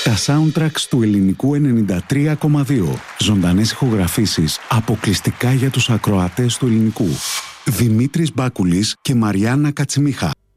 Τα soundtracks του ελληνικού 93,2. Ζωντανές ηχογραφήσεις αποκλειστικά για τους ακροατές του ελληνικού. Δημήτρης Μπάκουλης και Μαριάννα Κατσιμίχα.